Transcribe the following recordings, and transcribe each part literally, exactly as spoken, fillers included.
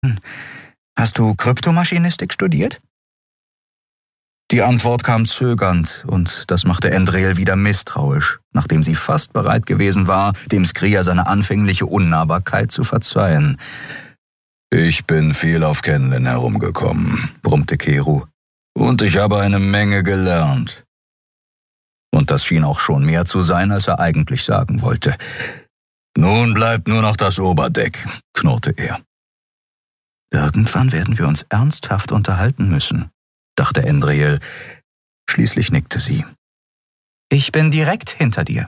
Hast du Kryptomaschinistik studiert? Die Antwort kam zögernd, und das machte Endrel wieder misstrauisch, nachdem sie fast bereit gewesen war, dem Skria seine anfängliche Unnahbarkeit zu verzeihen. »Ich bin viel auf Kenlen herumgekommen«, brummte Keru, »und ich habe eine Menge gelernt.« Und das schien auch schon mehr zu sein, als er eigentlich sagen wollte. »Nun bleibt nur noch das Oberdeck«, knurrte er. »Irgendwann werden wir uns ernsthaft unterhalten müssen«, dachte Endrel. Schließlich nickte sie. »Ich bin direkt hinter dir.«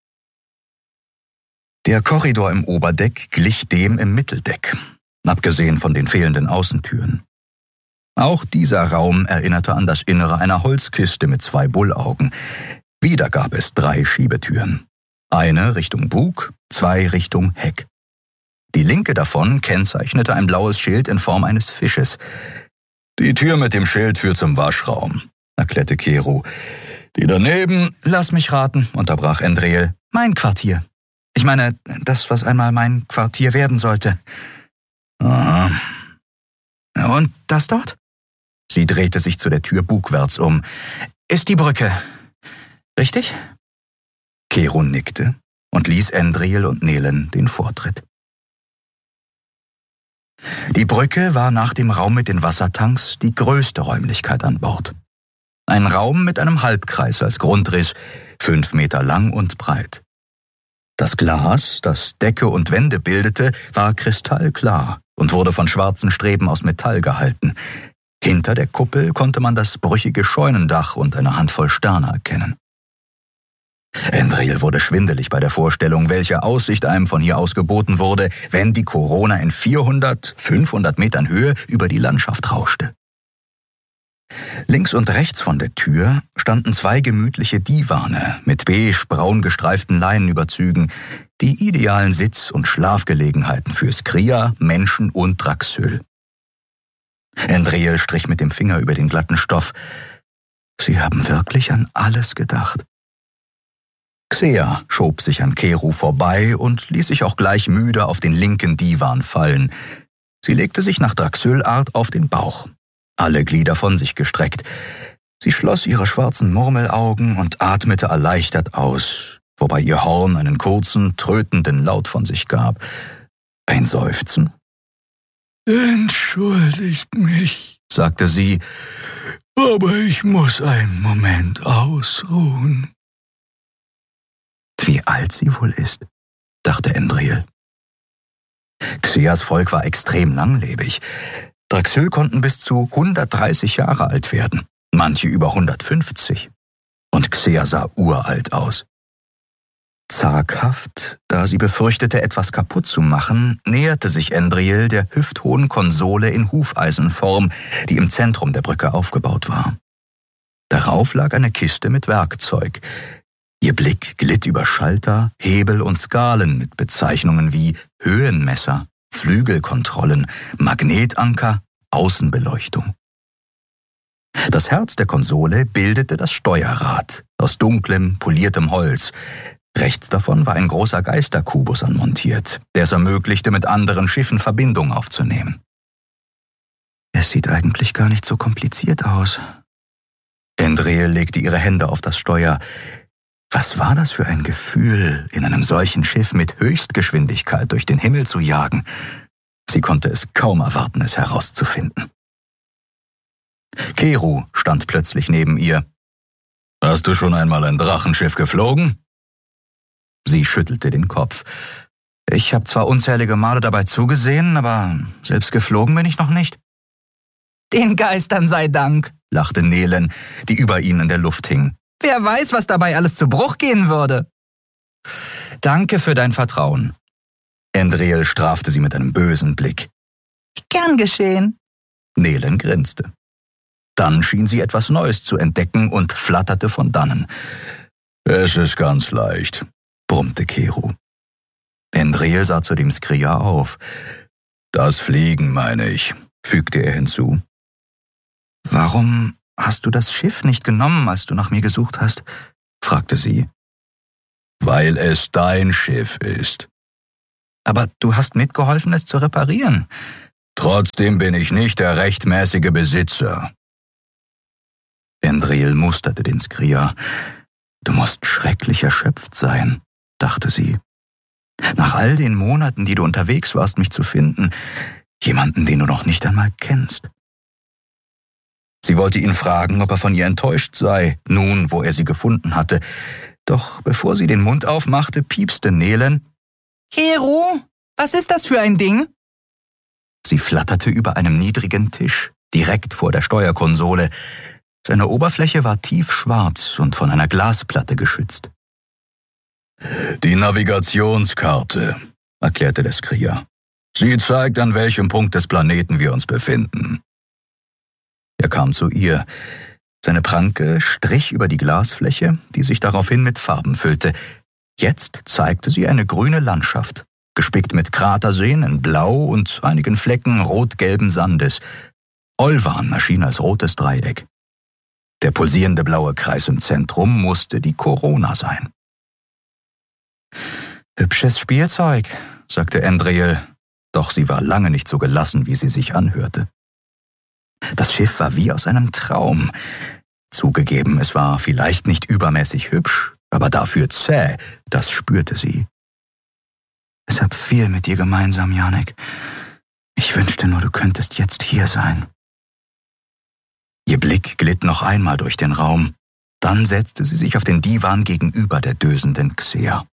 Der Korridor im Oberdeck glich dem im Mitteldeck, abgesehen von den fehlenden Außentüren. Auch dieser Raum erinnerte an das Innere einer Holzkiste mit zwei Bullaugen. Wieder gab es drei Schiebetüren. Eine Richtung Bug, zwei Richtung Heck. Die linke davon kennzeichnete ein blaues Schild in Form eines Fisches. »Die Tür mit dem Schild führt zum Waschraum«, erklärte Keru. »Die daneben...« »Lass mich raten«, unterbrach Endrel. »Mein Quartier. Ich meine, das, was einmal mein Quartier werden sollte.« »Aha.« »Und das dort?« Sie drehte sich zu der Tür bugwärts um. »Ist die Brücke. Richtig?« Keru nickte und ließ Endrel und Nelen den Vortritt. Die Brücke war nach dem Raum mit den Wassertanks die größte Räumlichkeit an Bord. Ein Raum mit einem Halbkreis als Grundriss, fünf Meter lang und breit. Das Glas, das Decke und Wände bildete, war kristallklar und wurde von schwarzen Streben aus Metall gehalten. Hinter der Kuppel konnte man das brüchige Scheunendach und eine Handvoll Sterne erkennen. Endrel wurde schwindelig bei der Vorstellung, welche Aussicht einem von hier aus geboten wurde, wenn die Corona in vierhundert, fünfhundert Metern Höhe über die Landschaft rauschte. Links und rechts von der Tür standen zwei gemütliche Divane mit beige-braun gestreiften Leinenüberzügen, die idealen Sitz- und Schlafgelegenheiten für Skria, Menschen und Draxül. Endrel strich mit dem Finger über den glatten Stoff. Sie haben wirklich an alles gedacht. Xea schob sich an Keru vorbei und ließ sich auch gleich müde auf den linken Divan fallen. Sie legte sich nach Draxül-Art auf den Bauch, alle Glieder von sich gestreckt. Sie schloss ihre schwarzen Murmelaugen und atmete erleichtert aus, wobei ihr Horn einen kurzen, trötenden Laut von sich gab. Ein Seufzen. »Entschuldigt mich«, sagte sie, »aber ich muss einen Moment ausruhen.« Wie alt sie wohl ist, dachte Endrel. Xeas Volk war extrem langlebig. Draxül konnten bis zu hundertdreißig Jahre alt werden, manche über hundertfünfzig. Und Xea sah uralt aus. Zaghaft, da sie befürchtete, etwas kaputt zu machen, näherte sich Endrel der hüfthohen Konsole in Hufeisenform, die im Zentrum der Brücke aufgebaut war. Darauf lag eine Kiste mit Werkzeug. Ihr Blick glitt über Schalter, Hebel und Skalen mit Bezeichnungen wie Höhenmesser, Flügelkontrollen, Magnetanker, Außenbeleuchtung. Das Herz der Konsole bildete das Steuerrad aus dunklem, poliertem Holz. Rechts davon war ein großer Geisterkubus anmontiert, der es ermöglichte, mit anderen Schiffen Verbindung aufzunehmen. Es sieht eigentlich gar nicht so kompliziert aus. Endrel legte ihre Hände auf das Steuer. Was war das für ein Gefühl, in einem solchen Schiff mit Höchstgeschwindigkeit durch den Himmel zu jagen? Sie konnte es kaum erwarten, es herauszufinden. Keru stand plötzlich neben ihr. »Hast du schon einmal ein Drachenschiff geflogen?« Sie schüttelte den Kopf. »Ich habe zwar unzählige Male dabei zugesehen, aber selbst geflogen bin ich noch nicht.« »Den Geistern sei Dank«, lachte Nelen, die über ihnen in der Luft hing. »Wer weiß, was dabei alles zu Bruch gehen würde.« »Danke für dein Vertrauen.« Endrel strafte sie mit einem bösen Blick. »Gern geschehen.« Nelen grinste. Dann schien sie etwas Neues zu entdecken und flatterte von dannen. »Es ist ganz leicht«, brummte Keru. Endrel sah zu dem Skria auf. »Das Fliegen, meine ich«, fügte er hinzu. »Warum hast du das Schiff nicht genommen, als du nach mir gesucht hast?« fragte sie. »Weil es dein Schiff ist.« »Aber du hast mitgeholfen, es zu reparieren. Trotzdem bin ich nicht der rechtmäßige Besitzer. Endriel musterte den Skria. Du musst schrecklich erschöpft sein, dachte sie. Nach all den Monaten, die du unterwegs warst, mich zu finden, jemanden, den du noch nicht einmal kennst. Sie wollte ihn fragen, ob er von ihr enttäuscht sei, nun, wo er sie gefunden hatte. Doch bevor sie den Mund aufmachte, piepste Nelen. Keru, was ist das für ein Ding? Sie flatterte über einem niedrigen Tisch, direkt vor der Steuerkonsole. Seine Oberfläche war tiefschwarz und von einer Glasplatte geschützt. Die Navigationskarte, erklärte der Skria. Sie zeigt, an welchem Punkt des Planeten wir uns befinden. Er kam zu ihr. Seine Pranke strich über die Glasfläche, die sich daraufhin mit Farben füllte. Jetzt zeigte sie eine grüne Landschaft, gespickt mit Kraterseen in Blau und einigen Flecken rot-gelben Sandes. Olvan erschien als rotes Dreieck. Der pulsierende blaue Kreis im Zentrum musste die Corona sein. »Hübsches Spielzeug«, sagte Endriel, doch sie war lange nicht so gelassen, wie sie sich anhörte. Das Schiff war wie aus einem Traum. Zugegeben, es war vielleicht nicht übermäßig hübsch, aber dafür zäh, das spürte sie. »Es hat viel mit dir gemeinsam, Janek. Ich wünschte nur, du könntest jetzt hier sein.« Ihr Blick glitt noch einmal durch den Raum. Dann setzte sie sich auf den Divan gegenüber der dösenden Xea.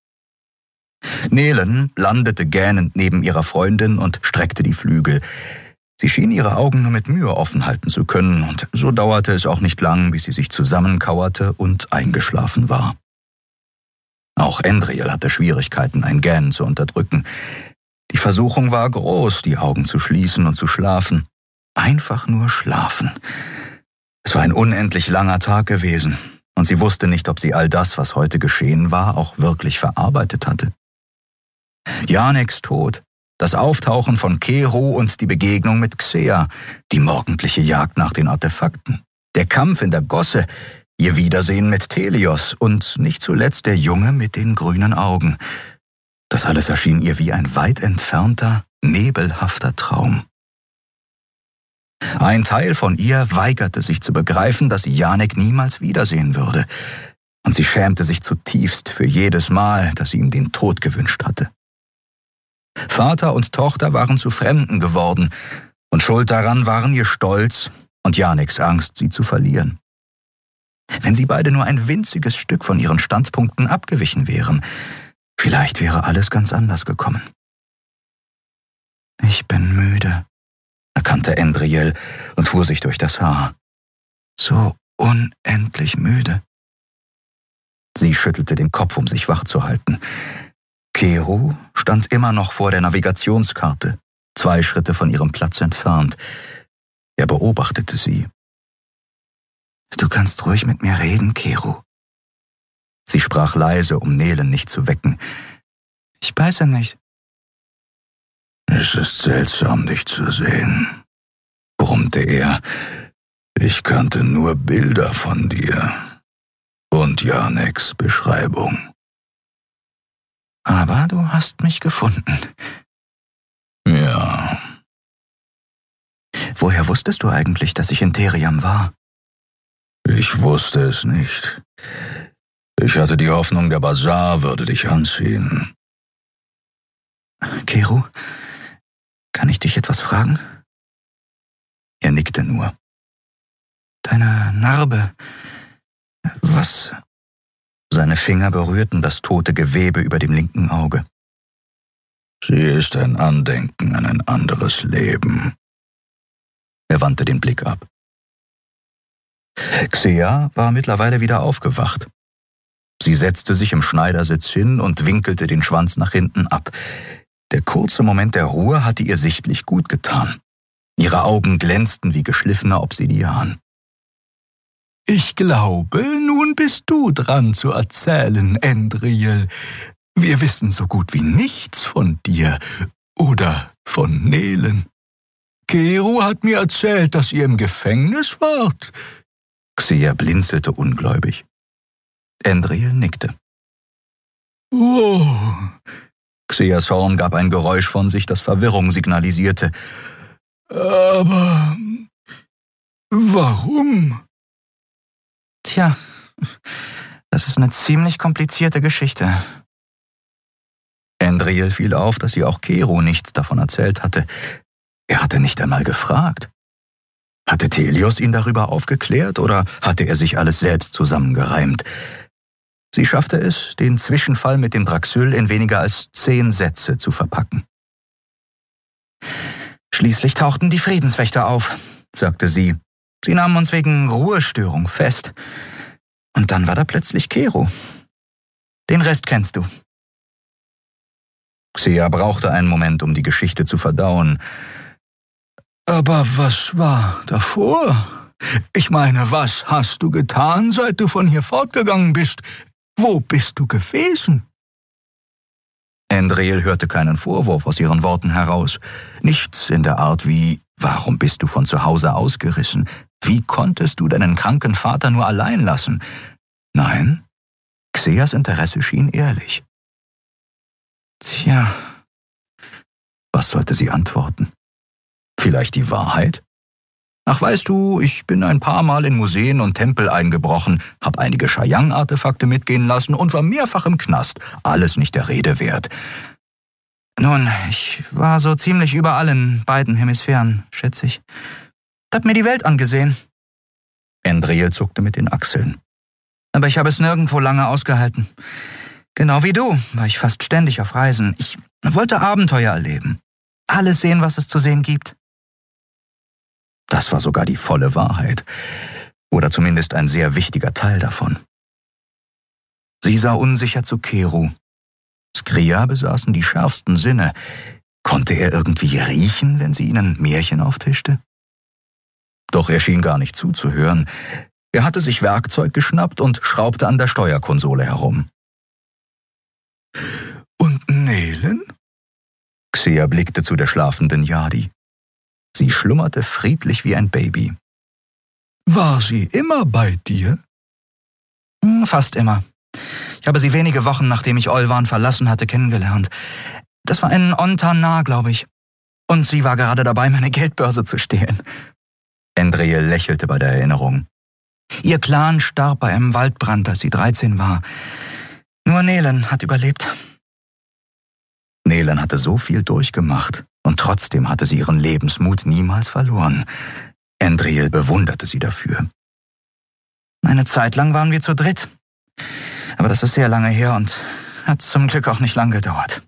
Nelen landete gähnend neben ihrer Freundin und streckte die Flügel. Sie schien ihre Augen nur mit Mühe offen halten zu können, und so dauerte es auch nicht lang, bis sie sich zusammenkauerte und eingeschlafen war. Auch Endriel hatte Schwierigkeiten, ein Gähnen zu unterdrücken. Die Versuchung war groß, die Augen zu schließen und zu schlafen. Einfach nur schlafen. Es war ein unendlich langer Tag gewesen, und sie wusste nicht, ob sie all das, was heute geschehen war, auch wirklich verarbeitet hatte. Janeks Tod, das Auftauchen von Keru und die Begegnung mit Xea, die morgendliche Jagd nach den Artefakten, der Kampf in der Gosse, ihr Wiedersehen mit Telios und nicht zuletzt der Junge mit den grünen Augen. Das alles erschien ihr wie ein weit entfernter, nebelhafter Traum. Ein Teil von ihr weigerte sich zu begreifen, dass sie Janek niemals wiedersehen würde, und sie schämte sich zutiefst für jedes Mal, dass sie ihm den Tod gewünscht hatte. Vater und Tochter waren zu Fremden geworden, und schuld daran waren ihr Stolz und Janeks Angst, sie zu verlieren. Wenn sie beide nur ein winziges Stück von ihren Standpunkten abgewichen wären, vielleicht wäre alles ganz anders gekommen. »Ich bin müde«, erkannte Endriel und fuhr sich durch das Haar. »So unendlich müde.« Sie schüttelte den Kopf, um sich wach zu halten. Keru stand immer noch vor der Navigationskarte, zwei Schritte von ihrem Platz entfernt. Er beobachtete sie. »Du kannst ruhig mit mir reden, Keru.« Sie sprach leise, um Nelen nicht zu wecken. »Ich weiß ja nicht.« »Es ist seltsam, dich zu sehen«, brummte er. »Ich kannte nur Bilder von dir und Janeks Beschreibung.« »Aber du hast mich gefunden.« »Ja.« »Woher wusstest du eigentlich, dass ich in Teriam war?« »Ich wusste es nicht. Ich hatte die Hoffnung, der Basar würde dich anziehen.« »Keru, kann ich dich etwas fragen?« Er nickte nur. »Deine Narbe, was?« Seine Finger berührten das tote Gewebe über dem linken Auge. »Sie ist ein Andenken an ein anderes Leben.« Er wandte den Blick ab. Xea war mittlerweile wieder aufgewacht. Sie setzte sich im Schneidersitz hin und winkelte den Schwanz nach hinten ab. Der kurze Moment der Ruhe hatte ihr sichtlich gut getan. Ihre Augen glänzten wie geschliffener Obsidian. »Ich glaube, nun bist du dran zu erzählen, Endriel. Wir wissen so gut wie nichts von dir oder von Nelen. Keru hat mir erzählt, dass ihr im Gefängnis wart.« Xea blinzelte ungläubig. Endriel nickte. »Oh, Xeas Horn gab ein Geräusch von sich, das Verwirrung signalisierte. Aber warum? Tja, das ist eine ziemlich komplizierte Geschichte. Endriel fiel auf, dass ihr auch Kero nichts davon erzählt hatte. Er hatte nicht einmal gefragt. Hatte Thelios ihn darüber aufgeklärt oder hatte er sich alles selbst zusammengereimt? Sie schaffte es, den Zwischenfall mit dem Draxyl in weniger als zehn Sätze zu verpacken. Schließlich tauchten die Friedenswächter auf, sagte sie. Sie nahmen uns wegen Ruhestörung fest. Und dann war da plötzlich Kero. Den Rest kennst du. Xea brauchte einen Moment, um die Geschichte zu verdauen. Aber was war davor? Ich meine, was hast du getan, seit du von hier fortgegangen bist? Wo bist du gewesen? Endriel hörte keinen Vorwurf aus ihren Worten heraus. Nichts in der Art wie, warum bist du von zu Hause ausgerissen? Wie konntest du deinen kranken Vater nur allein lassen? Nein, Xeas Interesse schien ehrlich. Tja. Was sollte sie antworten? Vielleicht die Wahrheit? Ach, weißt du, ich bin ein paar Mal in Museen und Tempel eingebrochen, hab einige Shayang-Artefakte mitgehen lassen und war mehrfach im Knast. Alles nicht der Rede wert. Nun, ich war so ziemlich überall in beiden Hemisphären, schätze ich. Hab mir die Welt angesehen. Endriel zuckte mit den Achseln. Aber ich habe es nirgendwo lange ausgehalten. Genau wie du war ich fast ständig auf Reisen. Ich wollte Abenteuer erleben. Alles sehen, was es zu sehen gibt. Das war sogar die volle Wahrheit. Oder zumindest ein sehr wichtiger Teil davon. Sie sah unsicher zu Kero. Skria besaßen die schärfsten Sinne. Konnte er irgendwie riechen, wenn sie ihnen Märchen auftischte? Doch er schien gar nicht zuzuhören. Er hatte sich Werkzeug geschnappt und schraubte an der Steuerkonsole herum. Und Nelen? Xea blickte zu der schlafenden Yadi. Sie schlummerte friedlich wie ein Baby. War sie immer bei dir? Fast immer. Ich habe sie wenige Wochen, nachdem ich Olvan verlassen hatte, kennengelernt. Das war in Ontanar, glaube ich. Und sie war gerade dabei, meine Geldbörse zu stehlen. Endriel lächelte bei der Erinnerung. Ihr Clan starb bei einem Waldbrand, als sie dreizehn war. Nur Nelen hat überlebt. Nelen hatte so viel durchgemacht und trotzdem hatte sie ihren Lebensmut niemals verloren. Endriel bewunderte sie dafür. Eine Zeit lang waren wir zu dritt. Aber das ist sehr lange her und hat zum Glück auch nicht lang gedauert.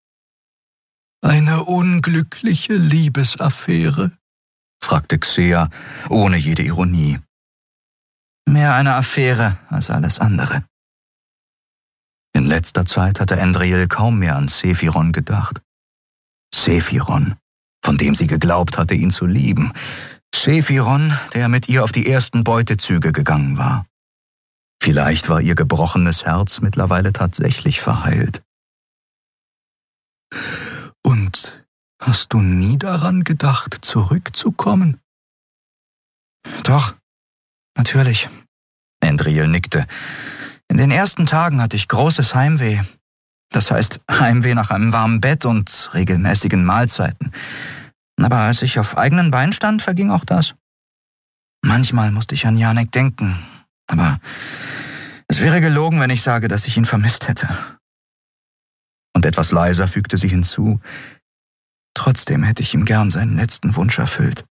Eine unglückliche Liebesaffäre? Fragte Xea, ohne jede Ironie. Mehr eine Affäre als alles andere. In letzter Zeit hatte Endriel kaum mehr an Sephiron gedacht. Sephiron, von dem sie geglaubt hatte, ihn zu lieben. Sephiron, der mit ihr auf die ersten Beutezüge gegangen war. Vielleicht war ihr gebrochenes Herz mittlerweile tatsächlich verheilt. Und hast du nie daran gedacht, zurückzukommen? Doch, natürlich. Endriel nickte. In den ersten Tagen hatte ich großes Heimweh. Das heißt, Heimweh nach einem warmen Bett und regelmäßigen Mahlzeiten. Aber als ich auf eigenen Beinen stand, verging auch das. Manchmal musste ich an Janek denken, aber es wäre gelogen, wenn ich sage, dass ich ihn vermisst hätte. Und etwas leiser fügte sie hinzu, trotzdem hätte ich ihm gern seinen letzten Wunsch erfüllt.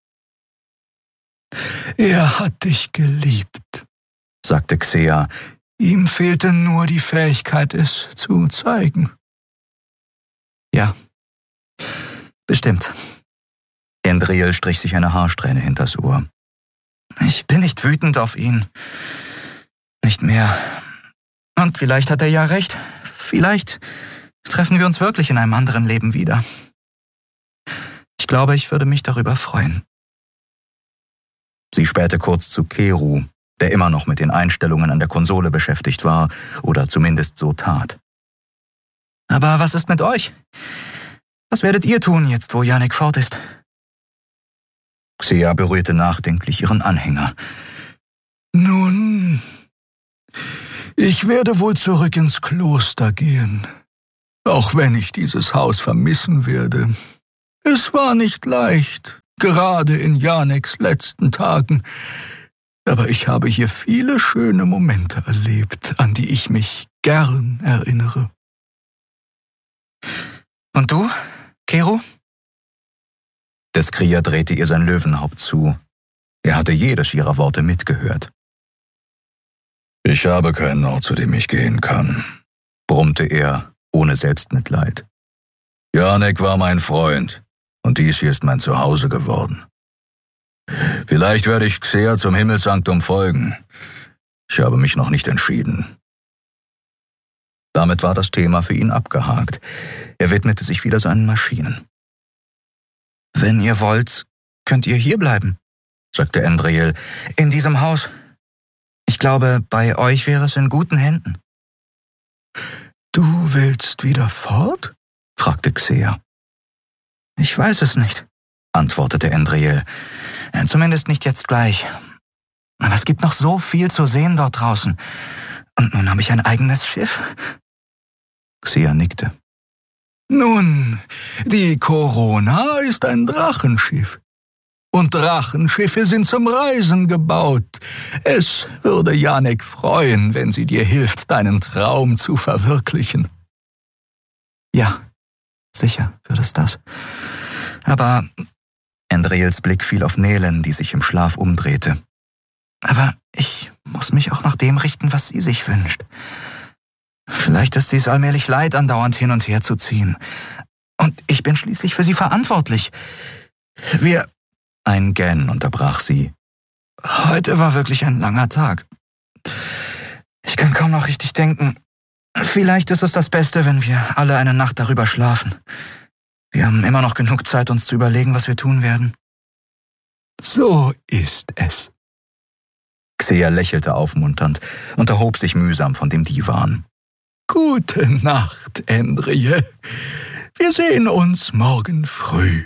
Er hat dich geliebt, sagte Xea. Ihm fehlte nur die Fähigkeit, es zu zeigen. Ja, bestimmt. Endriel strich sich eine Haarsträhne hinters Ohr. Ich bin nicht wütend auf ihn. Nicht mehr. Und vielleicht hat er ja recht. Vielleicht treffen wir uns wirklich in einem anderen Leben wieder. Ich glaube, ich würde mich darüber freuen. Sie spähte kurz zu Kero, der immer noch mit den Einstellungen an der Konsole beschäftigt war, oder zumindest so tat. Aber was ist mit euch? Was werdet ihr tun, jetzt wo Janek fort ist? Xea berührte nachdenklich ihren Anhänger. Nun, ich werde wohl zurück ins Kloster gehen. auch wenn ich dieses Haus vermissen werde. Es war nicht leicht, gerade in Janeks letzten Tagen, aber ich habe hier viele schöne Momente erlebt, an die ich mich gern erinnere. Und du, Kero? Der Skrier drehte ihr sein Löwenhaupt zu. Er hatte jedes ihrer Worte mitgehört. »Ich habe keinen Ort, zu dem ich gehen kann«, brummte er, ohne Selbstmitleid. »Janek war mein Freund, und dies hier ist mein Zuhause geworden. Vielleicht werde ich Xea zum Himmelssanktum folgen. Ich habe mich noch nicht entschieden.« Damit war das Thema für ihn abgehakt. Er widmete sich wieder seinen Maschinen. »Wenn ihr wollt, könnt ihr hier bleiben«, sagte Endriel, »in diesem Haus. Ich glaube, bei euch wäre es in guten Händen.« »Du willst wieder fort?« fragte Xea. »Ich weiß es nicht«, antwortete Endriel. »Zumindest nicht jetzt gleich. Aber es gibt noch so viel zu sehen dort draußen. Und nun habe ich ein eigenes Schiff.« Xea nickte. »Nun, die Corona ist ein Drachenschiff. Und Drachenschiffe sind zum Reisen gebaut. Es würde Janek freuen, wenn sie dir hilft, deinen Traum zu verwirklichen.« »Ja, sicher würde es das. Aber...« Endriels Blick fiel auf Nelen, die sich im Schlaf umdrehte. »Aber ich muss mich auch nach dem richten, was sie sich wünscht. Vielleicht ist sie es allmählich leid, andauernd hin und her zu ziehen. Und ich bin schließlich für sie verantwortlich. Wir...« Ein Gähnen unterbrach sie. »Heute war wirklich ein langer Tag. Ich kann kaum noch richtig denken. Vielleicht ist es das Beste, wenn wir alle eine Nacht darüber schlafen. Wir haben immer noch genug Zeit, uns zu überlegen, was wir tun werden.« »So ist es.« Xea lächelte aufmunternd und erhob sich mühsam von dem Divan. »Gute Nacht, Endriel. Wir sehen uns morgen früh.«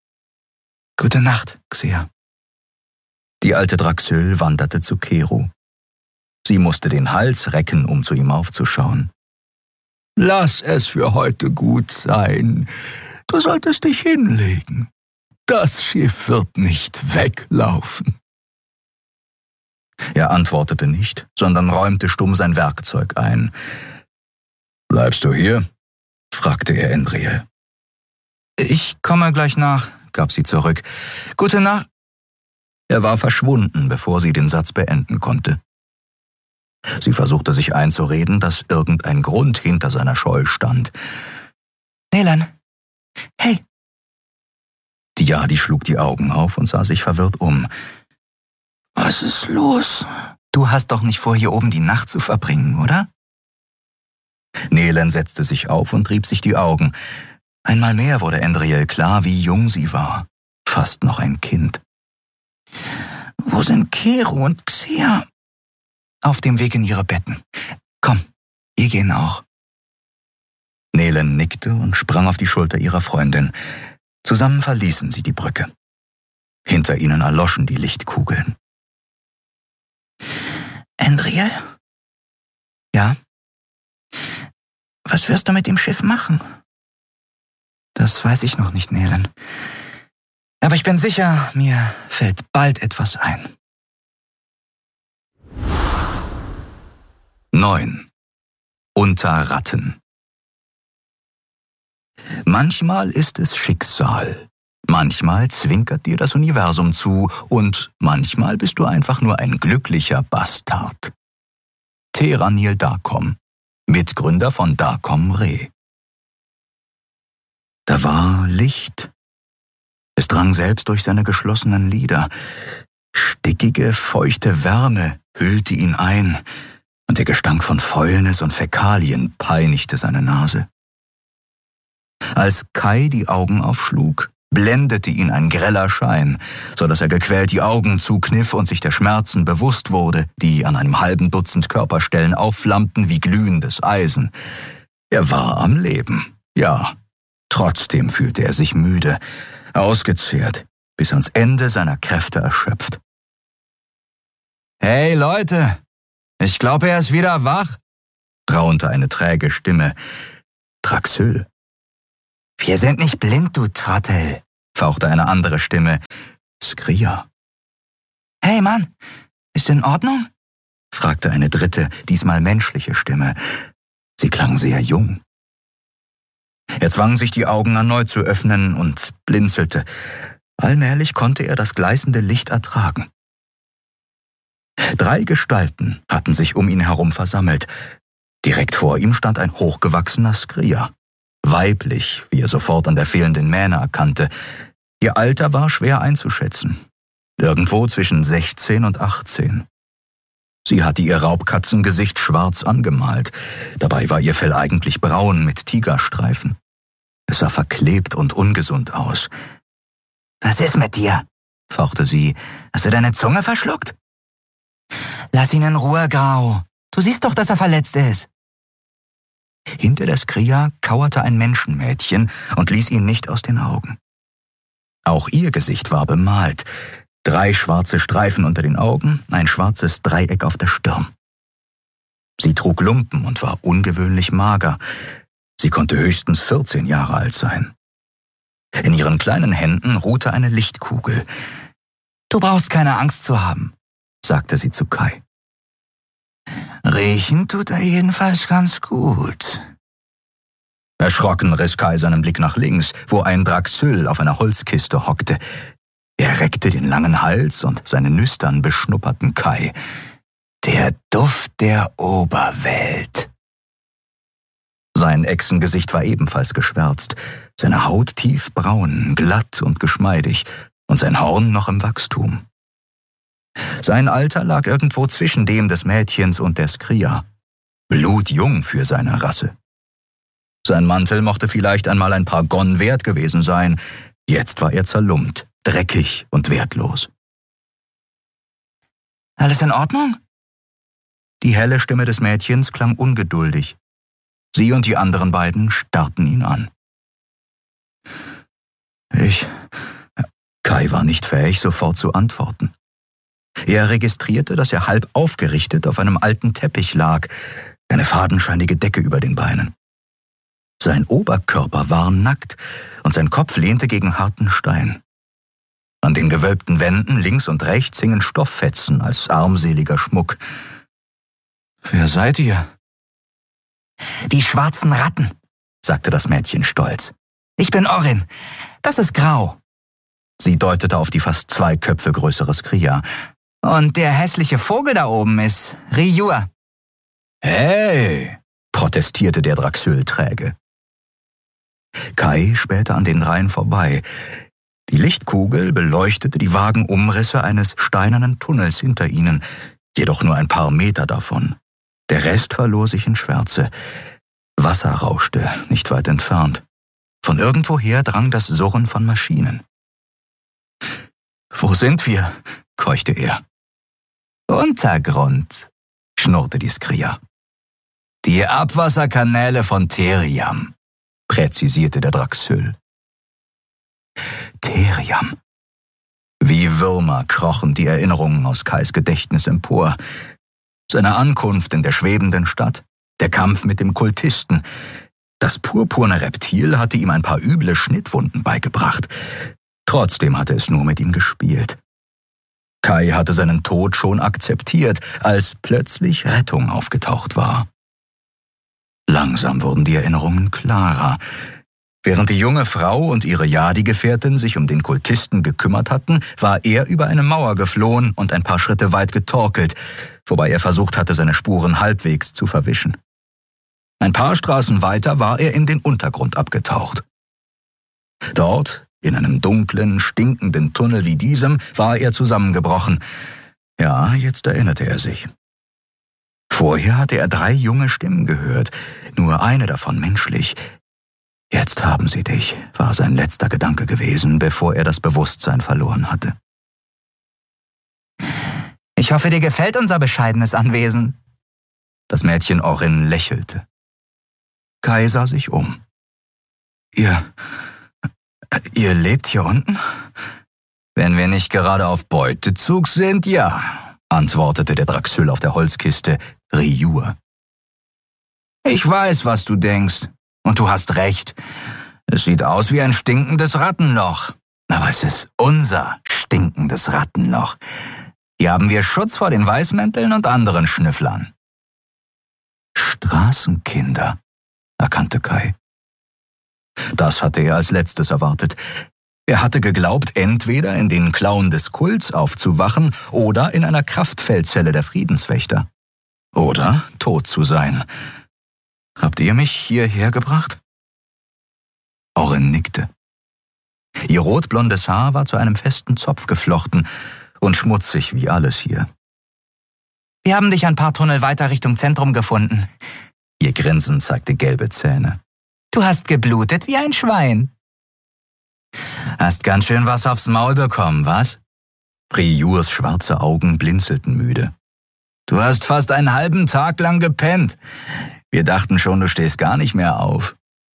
»Gute Nacht, Xea.« Die alte Draxyl wanderte zu Kero. Sie musste den Hals recken, um zu ihm aufzuschauen. »Lass es für heute gut sein. Du solltest dich hinlegen. Das Schiff wird nicht weglaufen.« Er antwortete nicht, sondern räumte stumm sein Werkzeug ein. »Bleibst du hier?« fragte er Endriel. »Ich komme gleich nach«, gab sie zurück. »Gute Nacht.« Er war verschwunden, bevor sie den Satz beenden konnte. Sie versuchte sich einzureden, dass irgendein Grund hinter seiner Scheu stand. »Nelen, hey!« Die Jadi schlug die Augen auf und sah sich verwirrt um. »Was ist los? Du hast doch nicht vor, hier oben die Nacht zu verbringen, oder?« Nelen setzte sich auf und rieb sich die Augen. Einmal mehr wurde Endriel klar, wie jung sie war. Fast noch ein Kind. »Wo sind Kero und Xea?« »Auf dem Weg in ihre Betten. Komm, wir gehen auch.« Nelen nickte und sprang auf die Schulter ihrer Freundin. Zusammen verließen sie die Brücke. Hinter ihnen erloschen die Lichtkugeln. »Endriel?« »Ja?« »Was wirst du mit dem Schiff machen?« »Das weiß ich noch nicht, Nelen. Aber ich bin sicher, mir fällt bald etwas ein.« neun. Unter Ratten. Manchmal ist es Schicksal. Manchmal zwinkert dir das Universum zu und manchmal bist du einfach nur ein glücklicher Bastard. Teranil Dakom, Mitgründer von Dakom Re. Da war Licht. Es drang selbst durch seine geschlossenen Lider. Stickige, feuchte Wärme hüllte ihn ein, und der Gestank von Fäulnis und Fäkalien peinigte seine Nase. Als Kai die Augen aufschlug, blendete ihn ein greller Schein, so dass er gequält die Augen zukniff und sich der Schmerzen bewusst wurde, die an einem halben Dutzend Körperstellen aufflammten wie glühendes Eisen. Er war am Leben, ja. Trotzdem fühlte er sich müde, ausgezehrt, bis ans Ende seiner Kräfte erschöpft. »Hey Leute, ich glaube, er ist wieder wach«, raunte eine träge Stimme. Draxyl. »Wir sind nicht blind, du Trottel«, fauchte eine andere Stimme. Skria. »Hey Mann, ist in Ordnung?« fragte eine dritte, diesmal menschliche Stimme. Sie klang sehr jung. Er zwang sich, die Augen erneut zu öffnen und blinzelte. Allmählich konnte er das gleißende Licht ertragen. Drei Gestalten hatten sich um ihn herum versammelt. Direkt vor ihm stand ein hochgewachsener Skria. Weiblich, wie er sofort an der fehlenden Mähne erkannte. Ihr Alter war schwer einzuschätzen. Irgendwo zwischen sechzehn und achtzehn. Sie hatte ihr Raubkatzengesicht schwarz angemalt. Dabei war ihr Fell eigentlich braun mit Tigerstreifen. Es sah verklebt und ungesund aus. »Was ist mit dir?« fauchte sie. »Hast du deine Zunge verschluckt?« »Lass ihn in Ruhe, Grau. Du siehst doch, dass er verletzt ist.« Hinter der Skria kauerte ein Menschenmädchen und ließ ihn nicht aus den Augen. Auch ihr Gesicht war bemalt. Drei schwarze Streifen unter den Augen, ein schwarzes Dreieck auf der Stirn. Sie trug Lumpen und war ungewöhnlich mager. Sie konnte höchstens vierzehn Jahre alt sein. In ihren kleinen Händen ruhte eine Lichtkugel. »Du brauchst keine Angst zu haben«, sagte sie zu Kai. »Riechen tut er jedenfalls ganz gut.« Erschrocken riss Kai seinen Blick nach links, wo ein Draxyl auf einer Holzkiste hockte. Er reckte den langen Hals und seine Nüstern beschnupperten Kai. »Der Duft der Oberwelt.« Sein Echsengesicht war ebenfalls geschwärzt, seine Haut tiefbraun, glatt und geschmeidig und sein Horn noch im Wachstum. Sein Alter lag irgendwo zwischen dem des Mädchens und der Skria. Blutjung für seine Rasse. Sein Mantel mochte vielleicht einmal ein paar Gon wert gewesen sein. Jetzt war er zerlumpt, dreckig und wertlos. »Alles in Ordnung?« Die helle Stimme des Mädchens klang ungeduldig. Sie und die anderen beiden starrten ihn an. Ich... Kai war nicht fähig, sofort zu antworten. Er registrierte, dass er halb aufgerichtet auf einem alten Teppich lag, eine fadenscheinige Decke über den Beinen. Sein Oberkörper war nackt und sein Kopf lehnte gegen harten Stein. An den gewölbten Wänden links und rechts hingen Stofffetzen als armseliger Schmuck. »Wer seid ihr?« »Die schwarzen Ratten«, sagte das Mädchen stolz. »Ich bin Orin. Das ist Grau.« Sie deutete auf die fast zwei Köpfe größere Skria. »Und der hässliche Vogel da oben ist Ryua.« »Hey«, protestierte der Draxyl träge. Kai spähte an den dreien vorbei. Die Lichtkugel beleuchtete die vagen Umrisse eines steinernen Tunnels hinter ihnen, jedoch nur ein paar Meter davon. Der Rest verlor sich in Schwärze. Wasser rauschte, nicht weit entfernt. Von irgendwoher drang das Surren von Maschinen. »Wo sind wir?« keuchte er. »Untergrund«, schnurrte die Skria. »Die Abwasserkanäle von Teriam«, präzisierte der Draxyl. Teriam. Wie Würmer krochen die Erinnerungen aus Kais Gedächtnis empor. Seine Ankunft in der schwebenden Stadt, der Kampf mit dem Kultisten. Das purpurne Reptil hatte ihm ein paar üble Schnittwunden beigebracht. Trotzdem hatte es nur mit ihm gespielt. Kai hatte seinen Tod schon akzeptiert, als plötzlich Rettung aufgetaucht war. Langsam wurden die Erinnerungen klarer. Während die junge Frau und ihre Yadi-Gefährtin sich um den Kultisten gekümmert hatten, war er über eine Mauer geflohen und ein paar Schritte weit getorkelt, wobei er versucht hatte, seine Spuren halbwegs zu verwischen. Ein paar Straßen weiter war er in den Untergrund abgetaucht. Dort, in einem dunklen, stinkenden Tunnel wie diesem, war er zusammengebrochen. Ja, jetzt erinnerte er sich. Vorher hatte er drei junge Stimmen gehört, nur eine davon menschlich. »Jetzt haben sie dich«, war sein letzter Gedanke gewesen, bevor er das Bewusstsein verloren hatte. »Ich hoffe, dir gefällt unser bescheidenes Anwesen.« Das Mädchen Orin lächelte. Kai sah sich um. »Ihr... ihr lebt hier unten?« »Wenn wir nicht gerade auf Beutezug sind, ja«, antwortete der Draxyl auf der Holzkiste, Ryua. »Ich weiß, was du denkst. Und du hast recht. Es sieht aus wie ein stinkendes Rattenloch. Aber es ist unser stinkendes Rattenloch. Hier haben wir Schutz vor den Weißmänteln und anderen Schnüfflern. Straßenkinder, erkannte Kai. Das hatte er als letztes erwartet. Er hatte geglaubt, entweder in den Klauen des Kults aufzuwachen oder in einer Kraftfeldzelle der Friedenswächter. Oder tot zu sein. Habt ihr mich hierher gebracht? Orrin nickte. Ihr rotblondes Haar war zu einem festen Zopf geflochten und schmutzig wie alles hier. Wir haben dich ein paar Tunnel weiter Richtung Zentrum gefunden. Ihr Grinsen zeigte gelbe Zähne. Du hast geblutet wie ein Schwein. Hast ganz schön was aufs Maul bekommen, was? Priors schwarze Augen blinzelten müde. Du hast fast einen halben Tag lang gepennt. Wir dachten schon, du stehst gar nicht mehr auf.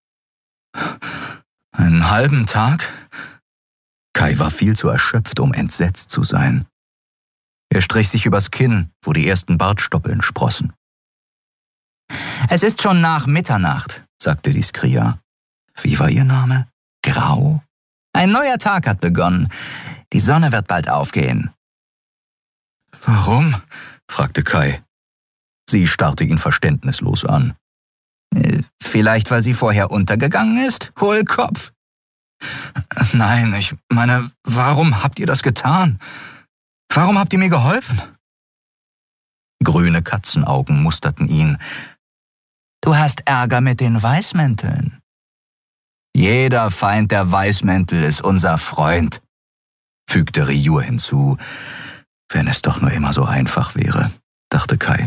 Einen halben Tag? Kai war viel zu erschöpft, um entsetzt zu sein. Er strich sich übers Kinn, wo die ersten Bartstoppeln sprossen. Es ist schon nach Mitternacht, sagte die Skria. Wie war ihr Name? Grau? Ein neuer Tag hat begonnen. Die Sonne wird bald aufgehen. Warum? Fragte Kai. Sie starrte ihn verständnislos an. Vielleicht, weil sie vorher untergegangen ist? Hohlkopf. Nein, ich meine, warum habt ihr das getan? Warum habt ihr mir geholfen? Grüne Katzenaugen musterten ihn. Du hast Ärger mit den Weißmänteln. Jeder Feind der Weißmäntel ist unser Freund, fügte Riur hinzu. Wenn es doch nur immer so einfach wäre, dachte Kai.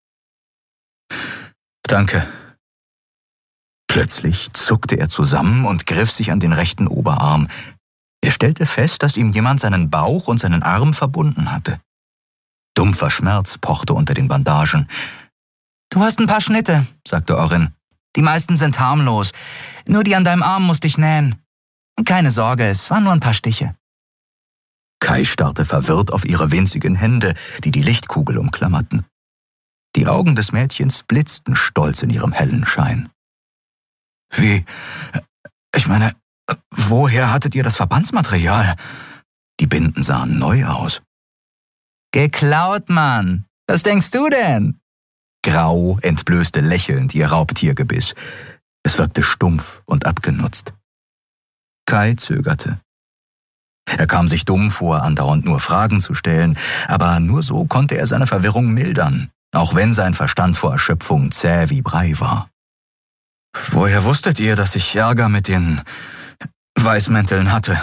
Danke. Plötzlich zuckte er zusammen und griff sich an den rechten Oberarm. Er stellte fest, dass ihm jemand seinen Bauch und seinen Arm verbunden hatte. Dumpfer Schmerz pochte unter den Bandagen. Du hast ein paar Schnitte, sagte Orrin. Die meisten sind harmlos. Nur die an deinem Arm musste ich nähen. Keine Sorge, es waren nur ein paar Stiche. Kai starrte verwirrt auf ihre winzigen Hände, die die Lichtkugel umklammerten. Die Augen des Mädchens blitzten stolz in ihrem hellen Schein. Wie? Ich meine, woher hattet ihr das Verbandsmaterial? Die Binden sahen neu aus. Geklaut, Mann. Was denkst du denn? Grau entblößte lächelnd ihr Raubtiergebiss. Es wirkte stumpf und abgenutzt. Kai zögerte. Er kam sich dumm vor, andauernd nur Fragen zu stellen, aber nur so konnte er seine Verwirrung mildern, auch wenn sein Verstand vor Erschöpfung zäh wie Brei war. Woher wusstet ihr, dass ich Ärger mit den Weißmänteln hatte?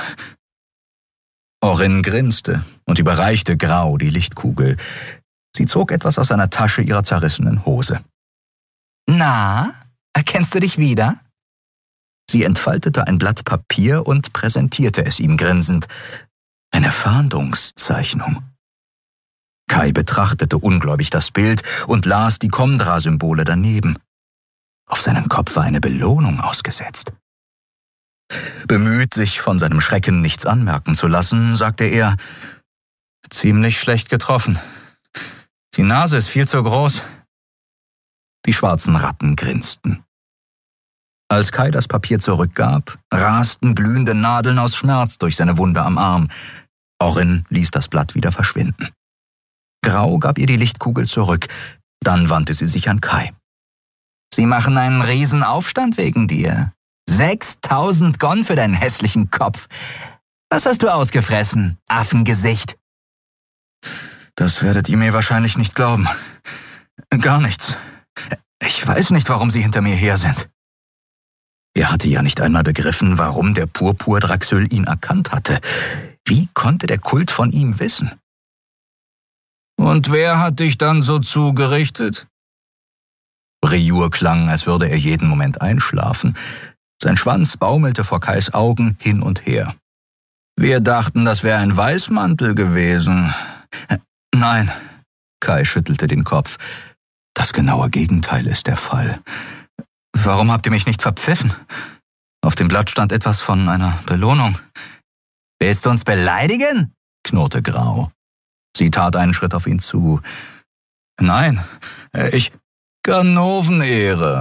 Orrin grinste und überreichte Grau die Lichtkugel. Sie zog etwas aus einer Tasche ihrer zerrissenen Hose. Na, erkennst du dich wieder? Sie entfaltete ein Blatt Papier und präsentierte es ihm grinsend. Eine Fahndungszeichnung. Kai betrachtete ungläubig das Bild und las die Kondra-Symbole daneben. Auf seinen Kopf war eine Belohnung ausgesetzt. Bemüht, sich von seinem Schrecken nichts anmerken zu lassen, sagte er, »Ziemlich schlecht getroffen. Die Nase ist viel zu groß.« Die schwarzen Ratten grinsten. Als Kai das Papier zurückgab, rasten glühende Nadeln aus Schmerz durch seine Wunde am Arm. Orrin ließ das Blatt wieder verschwinden. Grau gab ihr die Lichtkugel zurück, dann wandte sie sich an Kai. Sie machen einen Riesenaufstand wegen dir. Sechstausend Gon für deinen hässlichen Kopf. Was hast du ausgefressen, Affengesicht? Das werdet ihr mir wahrscheinlich nicht glauben. Gar nichts. Ich weiß nicht, warum sie hinter mir her sind. Er hatte ja nicht einmal begriffen, warum der Purpur-Draxyl ihn erkannt hatte. Wie konnte der Kult von ihm wissen? Und wer hat dich dann so zugerichtet? Riur klang, als würde er jeden Moment einschlafen. Sein Schwanz baumelte vor Kais Augen hin und her. Wir dachten, das wäre ein Weißmantel gewesen. Nein, Kai schüttelte den Kopf. Das genaue Gegenteil ist der Fall. Warum habt ihr mich nicht verpfiffen? Auf dem Blatt stand etwas von einer Belohnung. Willst du uns beleidigen? Knurrte Grau. Sie tat einen Schritt auf ihn zu. Nein, ich... Ganovenehre,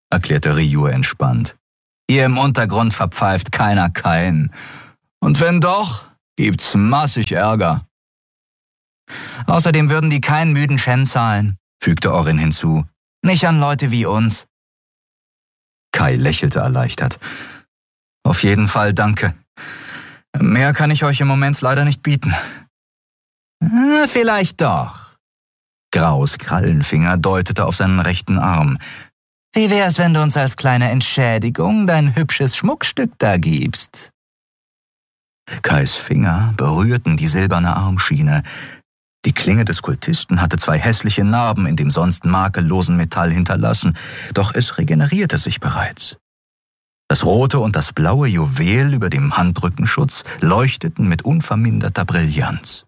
erklärte Ryu entspannt. Hier im Untergrund verpfeift keiner Kaien. Und wenn doch, gibt's massig Ärger. Außerdem würden die keinen müden Shen zahlen, fügte Orin hinzu. Nicht an Leute wie uns. Kai lächelte erleichtert. Auf jeden Fall danke. Mehr kann ich euch im Moment leider nicht bieten. Vielleicht doch. Graus Krallenfinger deutete auf seinen rechten Arm. Wie wär's, wenn du uns als kleine Entschädigung dein hübsches Schmuckstück da gibst? Kais Finger berührten die silberne Armschiene. Die Klinge des Kultisten hatte zwei hässliche Narben in dem sonst makellosen Metall hinterlassen, doch es regenerierte sich bereits. Das rote und das blaue Juwel über dem Handrückenschutz leuchteten mit unverminderter Brillanz.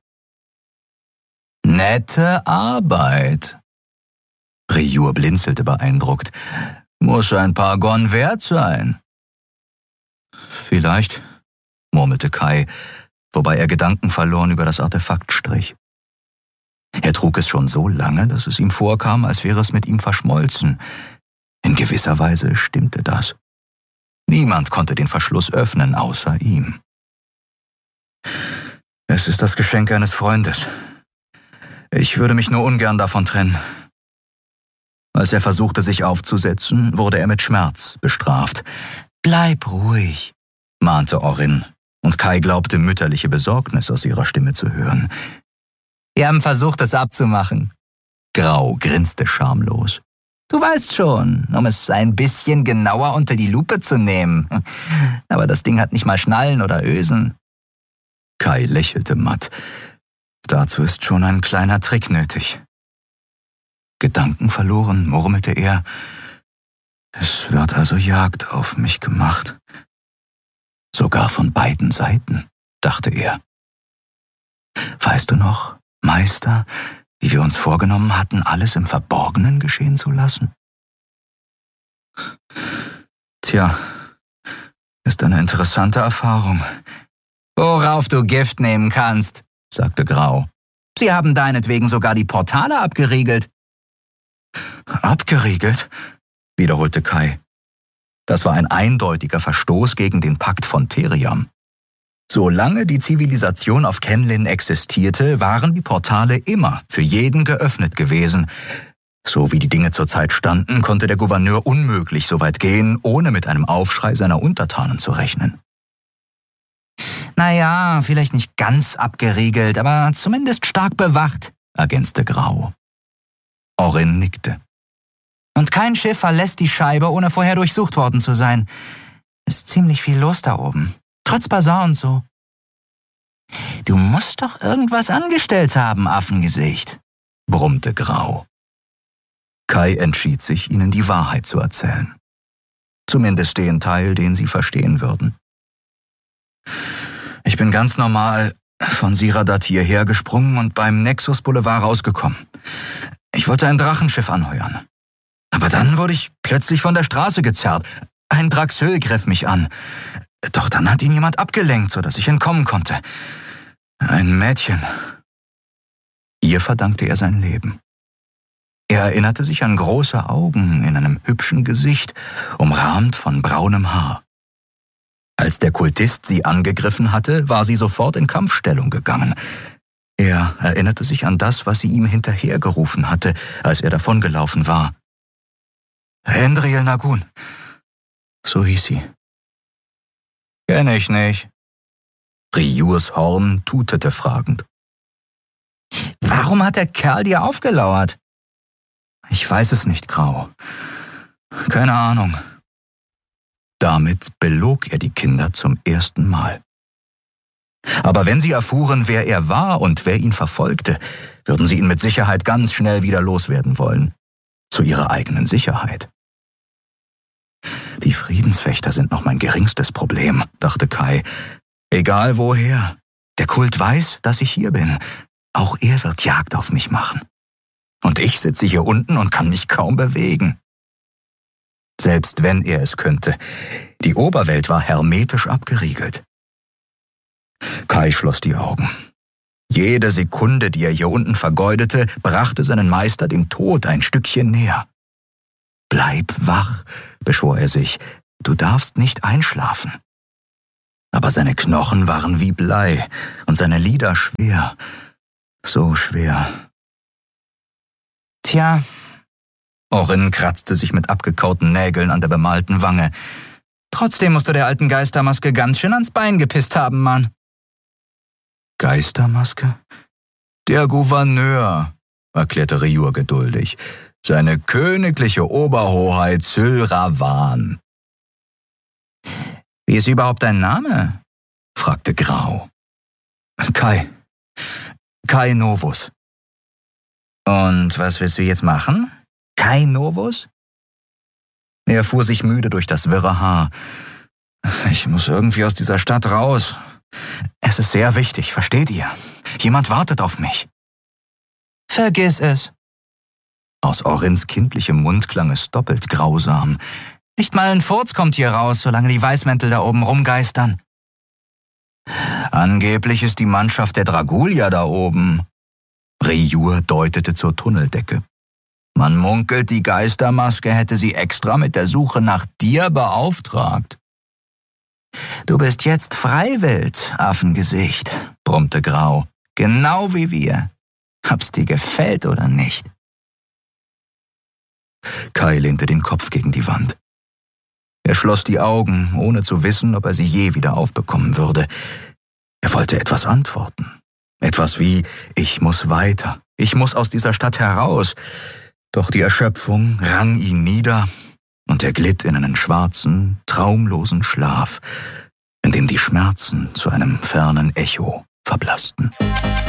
Nette Arbeit. Ryu blinzelte beeindruckt. Muss ein paar Gon wert sein. Vielleicht, murmelte Kai, wobei er gedankenverloren über das Artefakt strich. Er trug es schon so lange, dass es ihm vorkam, als wäre es mit ihm verschmolzen. In gewisser Weise stimmte das. Niemand konnte den Verschluss öffnen, außer ihm. Es ist das Geschenk eines Freundes. Ich würde mich nur ungern davon trennen. Als er versuchte, sich aufzusetzen, wurde er mit Schmerz bestraft. Bleib ruhig, mahnte Orin, und Kai glaubte, mütterliche Besorgnis aus ihrer Stimme zu hören. Wir haben versucht, es abzumachen. Grau grinste schamlos. Du weißt schon, um es ein bisschen genauer unter die Lupe zu nehmen. Aber das Ding hat nicht mal Schnallen oder Ösen. Kai lächelte matt. Dazu ist schon ein kleiner Trick nötig. Gedankenverloren murmelte er. Es wird also Jagd auf mich gemacht. Sogar von beiden Seiten, dachte er. Weißt du noch, Meister, wie wir uns vorgenommen hatten, alles im Verborgenen geschehen zu lassen? Tja, ist eine interessante Erfahrung. Worauf du Gift nehmen kannst, sagte Grau. Sie haben deinetwegen sogar die Portale abgeriegelt. Abgeriegelt? Wiederholte Kai. Das war ein eindeutiger Verstoß gegen den Pakt von Theriam. Solange die Zivilisation auf Kenlin existierte, waren die Portale immer für jeden geöffnet gewesen. So wie die Dinge zurzeit standen, konnte der Gouverneur unmöglich so weit gehen, ohne mit einem Aufschrei seiner Untertanen zu rechnen. Naja, vielleicht nicht ganz abgeriegelt, aber zumindest stark bewacht, ergänzte Grau. Orin nickte. Und kein Schiff verlässt die Scheibe, ohne vorher durchsucht worden zu sein. Ist ziemlich viel los da oben. Trotz Basar und so. Du musst doch irgendwas angestellt haben, Affengesicht, brummte Grau. Kai entschied sich, ihnen die Wahrheit zu erzählen. Zumindest den Teil, den sie verstehen würden. Ich bin ganz normal von Siradat hierher gesprungen und beim Nexus Boulevard rausgekommen. Ich wollte ein Drachenschiff anheuern. Aber dann wurde ich plötzlich von der Straße gezerrt. Ein Draxöl griff mich an. Doch dann hat ihn jemand abgelenkt, sodass ich entkommen konnte. Ein Mädchen. Ihr verdankte er sein Leben. Er erinnerte sich an große Augen in einem hübschen Gesicht, umrahmt von braunem Haar. Als der Kultist sie angegriffen hatte, war sie sofort in Kampfstellung gegangen. Er erinnerte sich an das, was sie ihm hinterhergerufen hatte, als er davongelaufen war. Endriel Nagun. So hieß sie. Kenn ich nicht. Ryus Horn tutete fragend. Warum hat der Kerl dir aufgelauert? Ich weiß es nicht, Grau. Keine Ahnung. Damit belog er die Kinder zum ersten Mal. Aber wenn sie erfuhren, wer er war und wer ihn verfolgte, würden sie ihn mit Sicherheit ganz schnell wieder loswerden wollen. Zu ihrer eigenen Sicherheit. Die Friedenswächter sind noch mein geringstes Problem, dachte Kai. Egal woher. Der Kult weiß, dass ich hier bin. Auch er wird Jagd auf mich machen. Und ich sitze hier unten und kann mich kaum bewegen. Selbst wenn er es könnte. Die Oberwelt war hermetisch abgeriegelt. Kai schloss die Augen. Jede Sekunde, die er hier unten vergeudete, brachte seinen Meister dem Tod ein Stückchen näher. Bleib wach, beschwor er sich, du darfst nicht einschlafen. Aber seine Knochen waren wie Blei und seine Lider schwer, so schwer. Tja, Orin kratzte sich mit abgekauten Nägeln an der bemalten Wange. Trotzdem musst du der alten Geistermaske ganz schön ans Bein gepisst haben, Mann. Geistermaske? Der Gouverneur, erklärte Ryur geduldig. Seine königliche Oberhoheit Sylravan. Wie ist überhaupt dein Name? Fragte Grau. Kai. Kai Novus. Und was willst du jetzt machen? Kai Novus? Er fuhr sich müde durch das wirre Haar. Ich muss irgendwie aus dieser Stadt raus. Es ist sehr wichtig, versteht ihr? Jemand wartet auf mich. Vergiss es. Aus Orins kindlichem Mund klang es doppelt grausam. Nicht mal ein Furz kommt hier raus, solange die Weißmäntel da oben rumgeistern. Angeblich ist die Mannschaft der Dragulia da oben. Ryur deutete zur Tunneldecke. Man munkelt, die Geistermaske hätte sie extra mit der Suche nach dir beauftragt. Du bist jetzt Freiwild, Affengesicht, brummte Grau. Genau wie wir. Ob's dir gefällt oder nicht. Kai lehnte den Kopf gegen die Wand. Er schloss die Augen, ohne zu wissen, ob er sie je wieder aufbekommen würde. Er wollte etwas antworten. Etwas wie, ich muss weiter, ich muss aus dieser Stadt heraus. Doch die Erschöpfung rang ihn nieder und er glitt in einen schwarzen, traumlosen Schlaf, in dem die Schmerzen zu einem fernen Echo verblassten.